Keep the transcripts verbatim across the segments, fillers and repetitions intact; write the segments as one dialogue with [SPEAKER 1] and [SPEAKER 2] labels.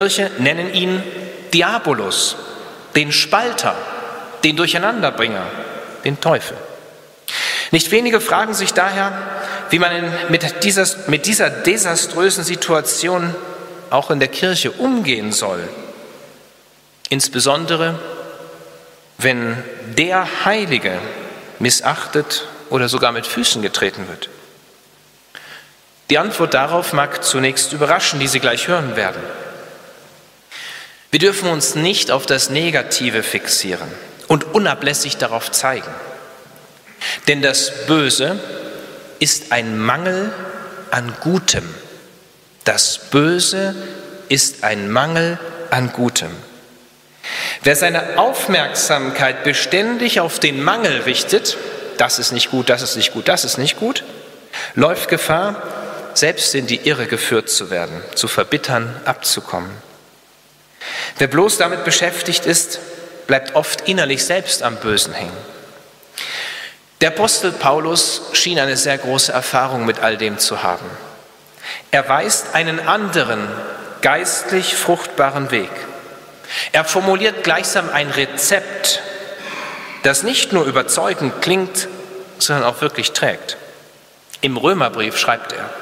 [SPEAKER 1] Kirche nennen ihn Diabolos, den Spalter, den Durcheinanderbringer, den Teufel. Nicht wenige fragen sich daher, wie man in, mit, dieser, mit dieser desaströsen Situation auch in der Kirche umgehen soll. Insbesondere, wenn der Heilige missachtet oder sogar mit Füßen getreten wird. Die Antwort darauf mag zunächst überraschen, die Sie gleich hören werden. Wir dürfen uns nicht auf das Negative fixieren und unablässig darauf zeigen. Denn das Böse ist ein Mangel an Gutem. Das Böse ist ein Mangel an Gutem. Wer seine Aufmerksamkeit beständig auf den Mangel richtet, das ist nicht gut, das ist nicht gut, das ist nicht gut, läuft Gefahr, selbst in die Irre geführt zu werden, zu verbittern, abzukommen. Wer bloß damit beschäftigt ist, bleibt oft innerlich selbst am Bösen hängen. Der Apostel Paulus schien eine sehr große Erfahrung mit all dem zu haben. Er weist einen anderen, geistlich fruchtbaren Weg. Er formuliert gleichsam ein Rezept, das nicht nur überzeugend klingt, sondern auch wirklich trägt. Im Römerbrief schreibt er: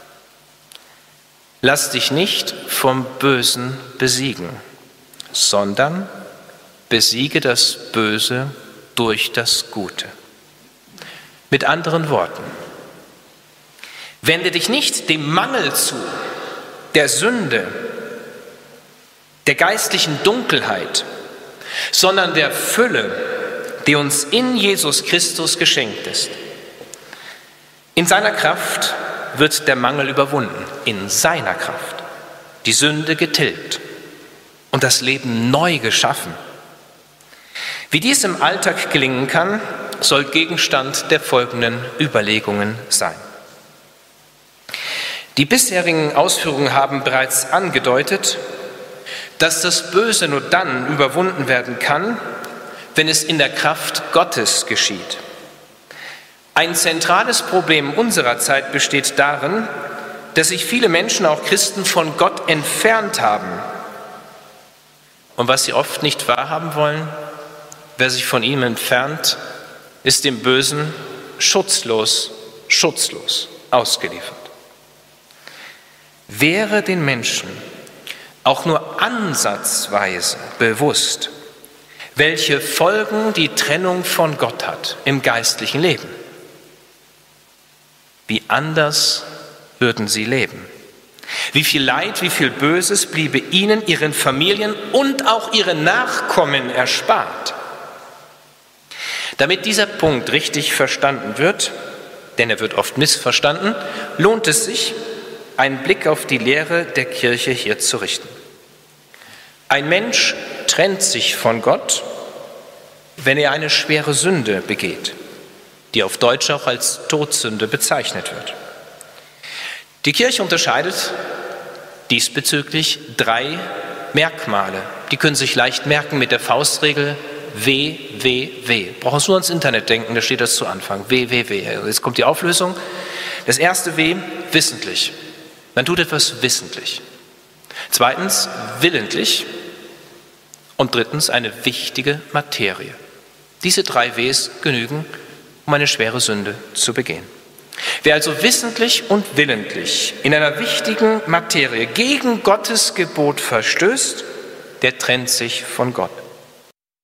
[SPEAKER 1] Lass dich nicht vom Bösen besiegen, sondern besiege das Böse durch das Gute. Mit anderen Worten, wende dich nicht dem Mangel zu, der Sünde, der geistlichen Dunkelheit, sondern der Fülle, die uns in Jesus Christus geschenkt ist. In seiner Kraft wird der Mangel überwunden, in seiner Kraft, die Sünde getilgt und das Leben neu geschaffen. Wie dies im Alltag gelingen kann, soll Gegenstand der folgenden Überlegungen sein. Die bisherigen Ausführungen haben bereits angedeutet, dass das Böse nur dann überwunden werden kann, wenn es in der Kraft Gottes geschieht. Ein zentrales Problem unserer Zeit besteht darin, dass sich viele Menschen, auch Christen, von Gott entfernt haben. Und was sie oft nicht wahrhaben wollen, wer sich von ihm entfernt, ist dem Bösen schutzlos, schutzlos ausgeliefert. Wäre den Menschen auch nur ansatzweise bewusst, welche Folgen die Trennung von Gott hat im geistlichen Leben, wie anders würden sie leben. Wie viel Leid, wie viel Böses bliebe ihnen, ihren Familien und auch ihren Nachkommen erspart. Damit dieser Punkt richtig verstanden wird, denn er wird oft missverstanden, lohnt es sich, einen Blick auf die Lehre der Kirche hier zu richten. Ein Mensch trennt sich von Gott, wenn er eine schwere Sünde begeht, die auf Deutsch auch als Todsünde bezeichnet wird. Die Kirche unterscheidet diesbezüglich drei Merkmale. Die können sich leicht merken mit der Faustregel W, W, W. Brauchen Sie nur ans Internet denken, da steht das zu Anfang. W, W, W. Jetzt kommt die Auflösung. Das erste W, wissentlich. Man tut etwas wissentlich. Zweitens, willentlich. Und drittens, eine wichtige Materie. Diese drei Ws genügen, um eine schwere Sünde zu begehen. Wer also wissentlich und willentlich in einer wichtigen Materie gegen Gottes Gebot verstößt, der trennt sich von Gott.